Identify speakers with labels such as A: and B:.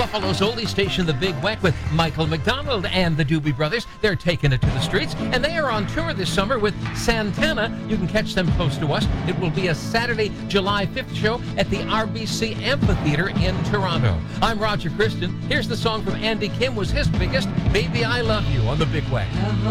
A: Buffalo's oldie station, The Big Weck, with Michael McDonald and the Doobie Brothers. They're taking it to the streets, and they are on tour this summer with Santana. You can catch them close to us. It will be a Saturday, July 5th show at the RBC Amphitheater in Toronto. I'm Roger Christian. Here's the song from Andy Kim, was his biggest, Baby I Love You, on The Big Weck.